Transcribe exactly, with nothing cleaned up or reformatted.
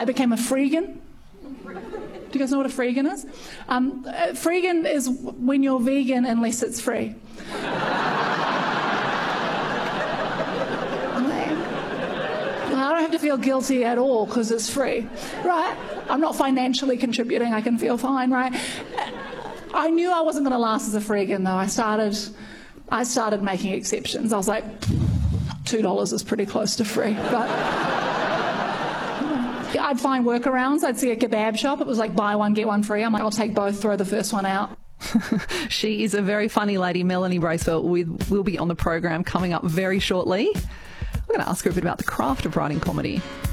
I became a freegan. Do you guys know what a freegan is? Um, uh, freegan is when you're vegan unless it's free. I don't have to feel guilty at all because it's free, right? I'm not financially contributing. I can feel fine, right? I knew I wasn't going to last as a freegan, though. I started, I started making exceptions. I was like, two dollars is pretty close to free, but I'd find workarounds. I'd see a kebab shop. It was like buy one, get one free. I'm like, I'll take both, throw the first one out. She is a very funny lady, Melanie Bracewell. We will be on the program coming up very shortly. We're going to ask her a bit about the craft of writing comedy.